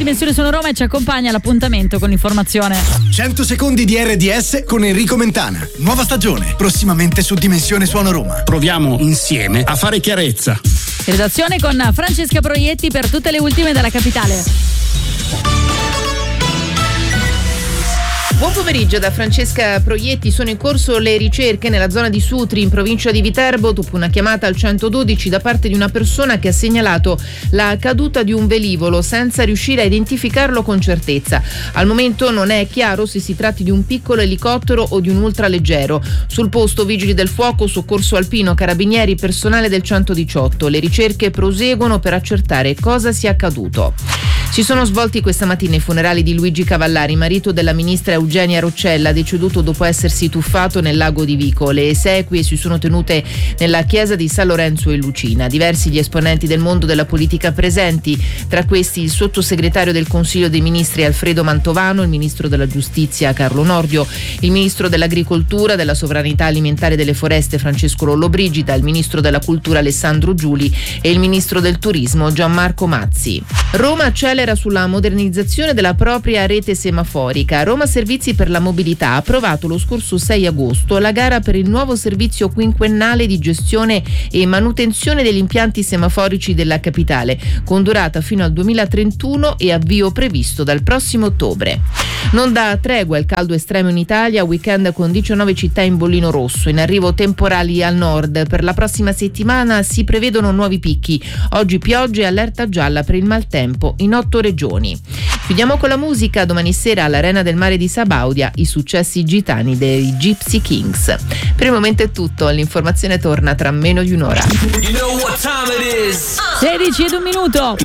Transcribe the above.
Dimensione Suono Roma e ci accompagna all'appuntamento con l'informazione. 100 secondi di RDS con Enrico Mentana. Nuova stagione, prossimamente su Dimensione Suono Roma. Proviamo insieme a fare chiarezza. Redazione con Francesca Proietti per tutte le ultime dalla capitale. Buon pomeriggio da Francesca Proietti. Sono in corso le ricerche nella zona di Sutri, in provincia di Viterbo, dopo una chiamata al 112 da parte di una persona che ha segnalato la caduta di un velivolo senza riuscire a identificarlo con certezza. Al momento non è chiaro se si tratti di un piccolo elicottero o di un ultraleggero. Sul posto vigili del fuoco, soccorso alpino, carabinieri, personale del 118. Le ricerche proseguono per accertare cosa sia accaduto. Si sono svolti questa mattina i funerali di Luigi Cavallari, marito della ministra Eugenia Roccella, deceduto dopo essersi tuffato nel lago di Vico. Le esequie si sono tenute nella chiesa di San Lorenzo in Lucina. Diversi gli esponenti del mondo della politica presenti, tra questi il sottosegretario del Consiglio dei Ministri Alfredo Mantovano, il ministro della Giustizia Carlo Nordio, il ministro dell'Agricoltura, della Sovranità Alimentare e delle Foreste Francesco Lollobrigida, il ministro della Cultura Alessandro Giuli e il ministro del Turismo Gianmarco Mazzi. Roma accelera sulla modernizzazione della propria rete semaforica. Roma Servizi per la Mobilità ha approvato lo scorso 6 agosto la gara per il nuovo servizio quinquennale di gestione e manutenzione degli impianti semaforici della capitale, con durata fino al 2031 e avvio previsto dal prossimo ottobre. Non dà tregua il caldo estremo in Italia, weekend con 19 città in bollino rosso, in arrivo temporali al nord. Per la prossima settimana si prevedono nuovi picchi, oggi piogge e allerta gialla per il maltempo in 8 regioni. Chiudiamo con la musica, domani sera all'Arena del Mare di Sabaudia i successi gitani dei Gypsy Kings. Per il momento è tutto, l'informazione torna tra meno di un'ora. 16 ed un minuto.